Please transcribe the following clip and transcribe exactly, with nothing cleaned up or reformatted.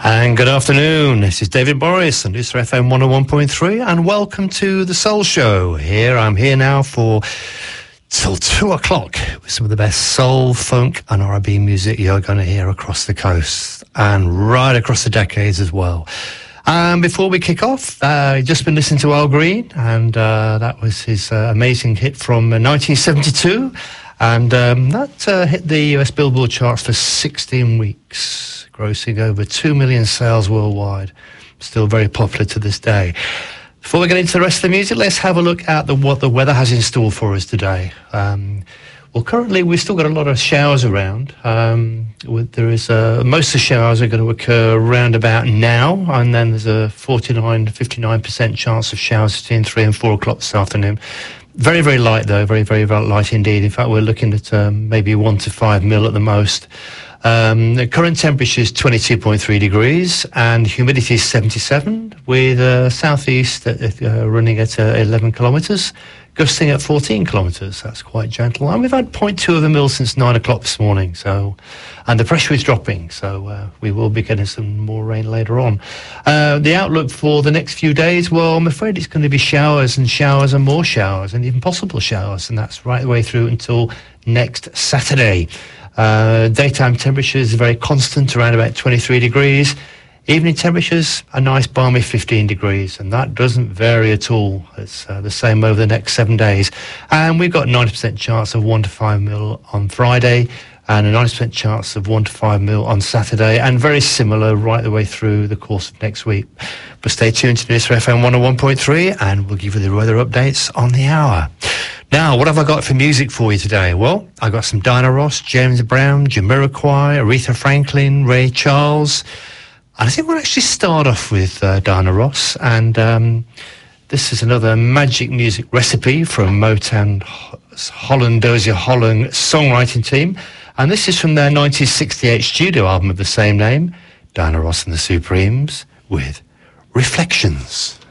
And good afternoon, this is David Boris on Newsra F M one oh one point three, and welcome to The Soul Show. Here, I'm here now for till two o'clock with some of the best soul, funk and R and B music you're going to hear across the coast and right across the decades as well. And before we kick off, uh, just been listening to Al Green, and uh, that was his uh, amazing hit from uh, nineteen seventy-two, and um, that uh, hit the U S Billboard charts for sixteen weeks, grossing over two million sales worldwide. Still very popular to this day. Before we get into the rest of the music, let's have a look at the, what the weather has in store for us today. Um, well, currently we've still got a lot of showers around. Um, with, there is uh, most of the showers are going to occur around about now, and then there's a forty-nine to fifty-nine percent chance of showers between three and four o'clock this afternoon. Very, very light though, very, very, very light indeed. In fact, we're looking at um, maybe one to five mil at the most. Um, the current temperature is twenty-two point three degrees and humidity is seventy-seven, with uh, southeast at, uh, running at uh, eleven kilometres, gusting at fourteen kilometres. That's quite gentle. And we've had zero point two of a mil since nine o'clock this morning. So, and the pressure is dropping, so uh, we will be getting some more rain later on. Uh, the outlook for the next few days, well, I'm afraid it's going to be showers and showers and more showers and even possible showers, and that's right the way through until next Saturday. Uh, daytime temperatures are very constant, around about twenty-three degrees. Evening temperatures, a nice balmy fifteen degrees, and that doesn't vary at all. It's uh, the same over the next seven days. And we've got ninety percent chance of one to five mil on Friday, and a ninety percent chance of one to five mil on Saturday, and very similar right the way through the course of next week. But stay tuned to Newsra F M one oh one point three, and we'll give you the weather updates on the hour. Now, what have I got for music for you today? Well, I got some Diana Ross, James Brown, Jamiroquai, Aretha Franklin, Ray Charles. And I think we'll actually start off with uh, Diana Ross, and um, this is another magic music recipe from Motown Holland, Dozier Holland songwriting team, and this is from their nineteen sixty-eight studio album of the same name, Diana Ross and the Supremes, with Reflections.